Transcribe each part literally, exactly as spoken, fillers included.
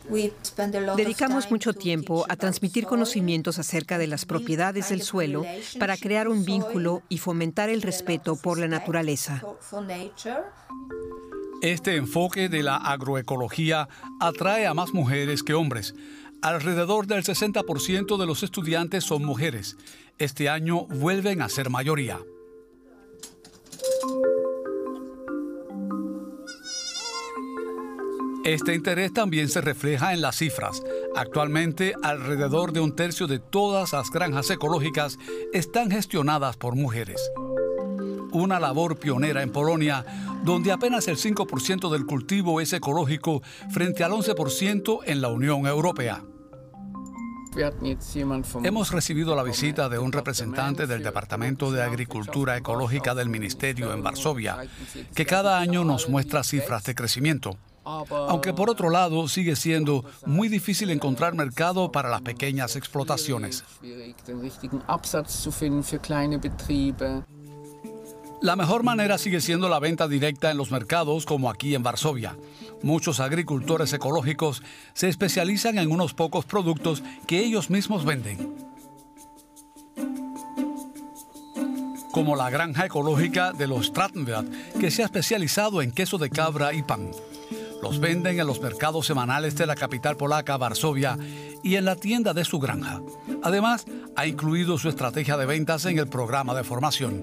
Dedicamos mucho tiempo a transmitir conocimientos acerca de las propiedades del suelo para crear un vínculo y fomentar el respeto por la naturaleza. Este enfoque de la agroecología atrae a más mujeres que hombres. Alrededor del sesenta por ciento de los estudiantes son mujeres. Este año vuelven a ser mayoría. Este interés también se refleja en las cifras. Actualmente, alrededor de un tercio de todas las granjas ecológicas están gestionadas por mujeres. Una labor pionera en Polonia, donde apenas el cinco por ciento del cultivo es ecológico frente al once por ciento en la Unión Europea. Hemos recibido la visita de un representante del Departamento de Agricultura Ecológica del Ministerio en Varsovia, que cada año nos muestra cifras de crecimiento. Aunque por otro lado sigue siendo muy difícil encontrar mercado para las pequeñas explotaciones. La mejor manera sigue siendo la venta directa en los mercados, como aquí en Varsovia. Muchos agricultores ecológicos se especializan en unos pocos productos que ellos mismos venden. Como la granja ecológica de los Strattenwert, que se ha especializado en queso de cabra y pan. Los venden en los mercados semanales de la capital polaca, Varsovia, y en la tienda de su granja. Además, ha incluido su estrategia de ventas en el programa de formación.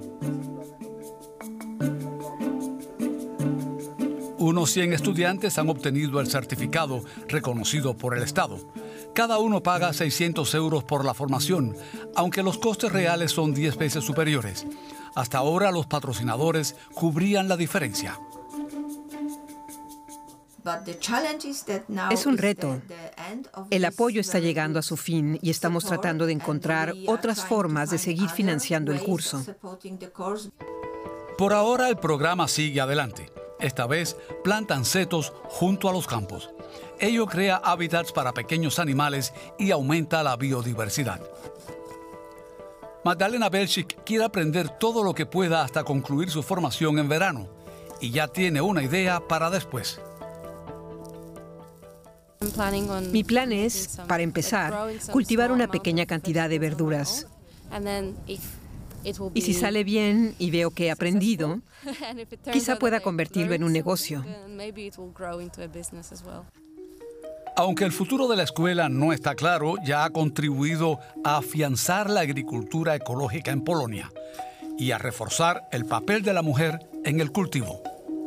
Unos cien estudiantes han obtenido el certificado reconocido por el Estado. Cada uno paga seiscientos euros por la formación, aunque los costes reales son diez veces superiores. Hasta ahora los patrocinadores cubrían la diferencia. Es un reto. El apoyo está llegando a su fin y estamos tratando de encontrar otras formas de seguir financiando el curso. Por ahora el programa sigue adelante. Esta vez plantan setos junto a los campos. Ello crea hábitats para pequeños animales y aumenta la biodiversidad. Magdalena Belchik quiere aprender todo lo que pueda hasta concluir su formación en verano y ya tiene una idea para después. Mi plan es, para empezar, cultivar una pequeña cantidad de verduras. Y si sale bien y veo que he aprendido, quizá pueda convertirlo en un negocio. Aunque el futuro de la escuela no está claro, ya ha contribuido a afianzar la agricultura ecológica en Polonia y a reforzar el papel de la mujer en el cultivo.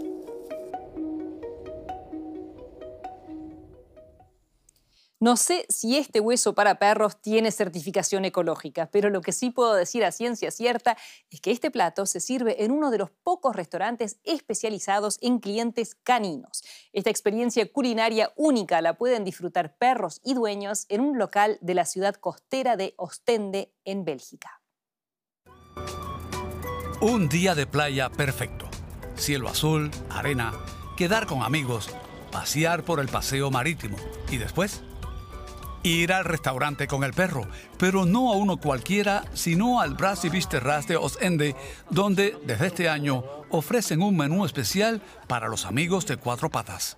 No sé si este hueso para perros tiene certificación ecológica, pero lo que sí puedo decir a ciencia cierta es que este plato se sirve en uno de los pocos restaurantes especializados en clientes caninos. Esta experiencia culinaria única la pueden disfrutar perros y dueños en un local de la ciudad costera de Ostende, en Bélgica. Un día de playa perfecto. Cielo azul, arena, quedar con amigos, pasear por el paseo marítimo y después ir al restaurante con el perro, pero no a uno cualquiera, sino al Brasserie de Ostende, donde desde este año ofrecen un menú especial para los amigos de cuatro patas.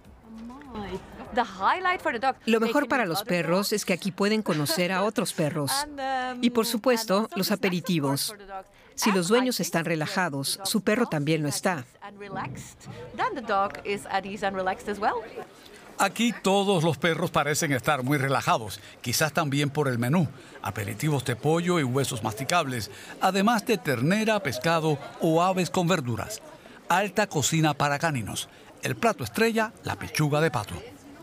Lo mejor para los perros es que aquí pueden conocer a otros perros. Y por supuesto, los aperitivos. Si los dueños están relajados, su perro también lo está. Aquí todos los perros parecen estar muy relajados, quizás también por el menú. Aperitivos de pollo y huesos masticables, además de ternera, pescado o aves con verduras. Alta cocina para caninos. El plato estrella, la pechuga de pato.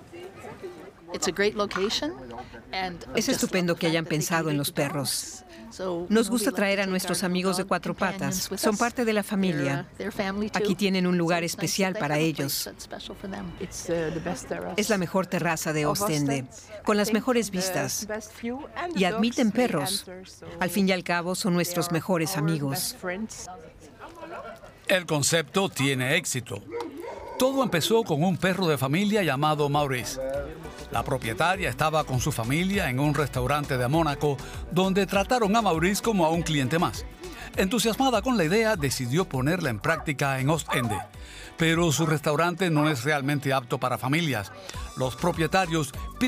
Es estupendo que hayan pensado en los perros. Nos gusta traer a nuestros amigos de cuatro patas. Son parte de la familia. Aquí tienen un lugar especial para ellos. Es la mejor terraza de Ostende, con las mejores vistas. Y admiten perros. Al fin y al cabo, son nuestros mejores amigos. El concepto tiene éxito. Todo empezó con un perro de familia llamado Maurice. La propietaria estaba con su familia en un restaurante de Mónaco, donde trataron a Maurice como a un cliente más. Entusiasmada con la idea, decidió ponerla en práctica en Ostende. Pero su restaurante no es realmente apto para familias. Los propietarios